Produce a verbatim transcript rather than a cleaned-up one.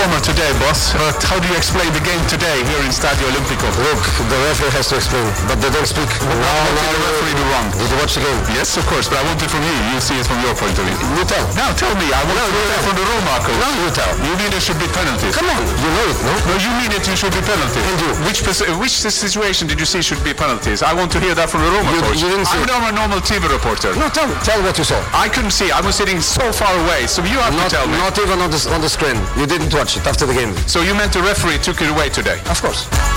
Roma today, boss. But how do you explain the game today here in Stadio Olimpico? Look, the referee has to explain, but they don't speak. What, now, what now, did the referee do wrong? Did you watch the game? Yes, of course, but I want it from you. You see it from your point of view. You tell. Now tell me, I want No, to you hear it tell. from the Roma coach. No, you tell. You mean there should be penalties? Come on, you know it, no? No, you mean it you should be penalties. And you? Which pos- which situation did you see should be penalties? I want to hear that from the Roma You- coach. you didn't see I'm it. not a normal T V reporter. No, tell me. Tell what you saw. I couldn't see. I was sitting so far away, so you have Not, to tell me. not even on the, on the screen. You didn't watch it after the game. So you meant the referee took it away today? Of course.